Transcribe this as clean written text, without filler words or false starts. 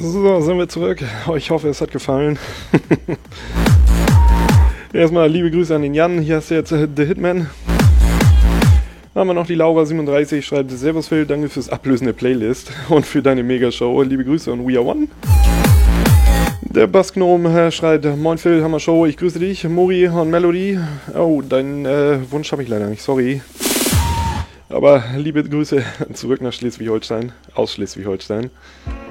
So, sind wir zurück. Oh, ich hoffe, es hat gefallen. Erstmal liebe Grüße an den Jan. Hier hast du jetzt The Hitman. Haben wir noch die Laura37, schreibt: Servus Phil, danke fürs Ablösen der Playlist und für deine Megashow. Liebe Grüße und We Are One. Der Bassgnom schreibt: Moin Phil, Hammer Show, ich grüße dich. Mori und Melody. Oh, deinen Wunsch habe ich leider nicht, sorry. Aber liebe Grüße zurück nach Schleswig-Holstein, aus Schleswig-Holstein.